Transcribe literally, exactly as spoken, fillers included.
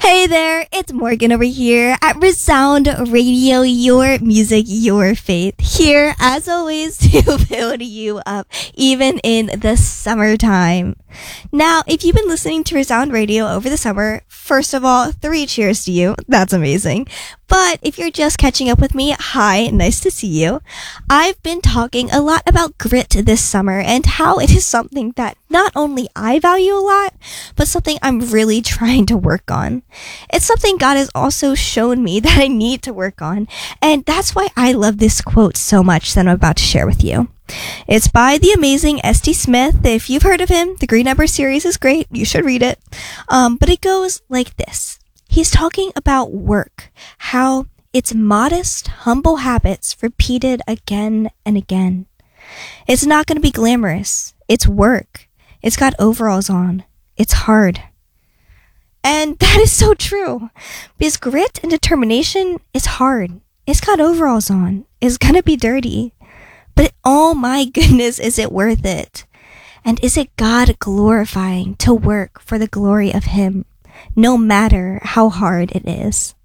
Hey there, it's Morgan over here at Resound Radio, your music, your faith. Here, as always, to build you up, even in the summertime. Now, if you've been listening to Resound Radio over the summer, first of all, three cheers to you. That's amazing. But if you're just catching up with me, hi, nice to see you. I've been talking a lot about grit this summer and how it is something that not only I value a lot, but something I'm really trying to work on. It's something God has also shown me that I need to work on, and that's why I love this quote so much that I'm about to share with you. It's by the amazing S T Smith. If you've heard of him, the Green Ember series is great. You should read it. Um, but it goes like this. He's talking about work, how it's modest, humble habits repeated again and again. It's not going to be glamorous. It's work. It's got overalls on. It's hard. And that is so true. Because grit and determination is hard. It's got overalls on. It's going to be dirty. But oh my goodness, is it worth it? And is it God glorifying to work for the glory of Him, no matter how hard it is?